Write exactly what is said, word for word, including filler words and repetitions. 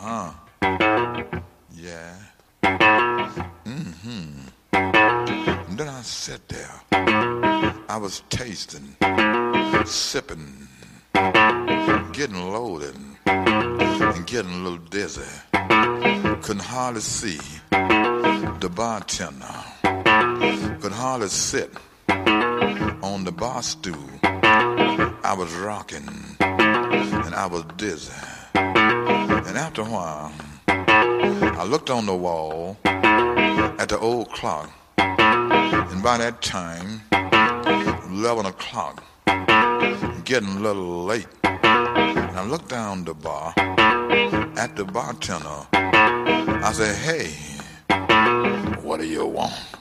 Uh-huh. Yeah. Mm-hmm. And then I sat there. I was tasting, sipping, getting loaded, and getting a little dizzy. Couldn't hardly see the bartender. Could hardly sit on the bar stool. I was rocking, and I was dizzy. And after a while, I looked on the wall at the old clock, and by that time, eleven o'clock, getting a little late. And I looked down the bar at the bartender. I said, hey, what do you want?